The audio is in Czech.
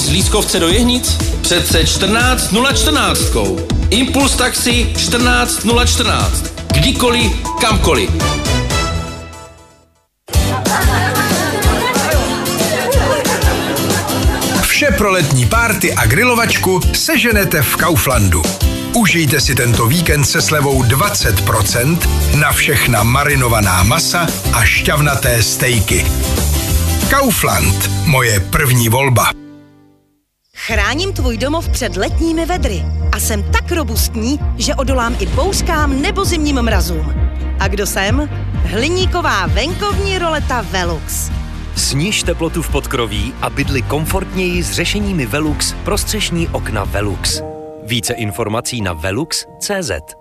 z Lískovce do Jehnic? Přece 14.014. Impuls taxi 14.014. Kdykoliv, kamkoliv. Vše pro letní párty a grilovačku seženete v Kauflandu. Užijte si tento víkend se slevou 20% na všechna marinovaná masa a šťavnaté stejky. Kaufland, moje první volba. Chráním tvůj domov před letními vedry a jsem tak robustní, že odolám i bouřkám nebo zimním mrazům. A kdo jsem? Hliníková venkovní roleta Velux. Sníž teplotu v podkroví a bydli komfortněji s řešeními Velux pro střešní okna Velux. Více informací na velux.cz.